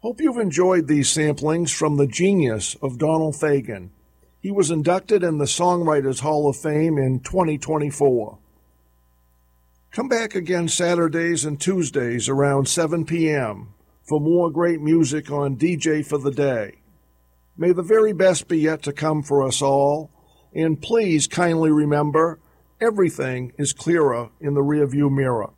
Hope you've enjoyed these samplings from the genius of Donald Fagen. He was inducted in the Songwriters Hall of Fame in 2024. Come back again Saturdays and Tuesdays around 7 p.m. for more great music on DJ for the Day. May the very best be yet to come for us all, and please kindly remember, everything is clearer in the rearview mirror.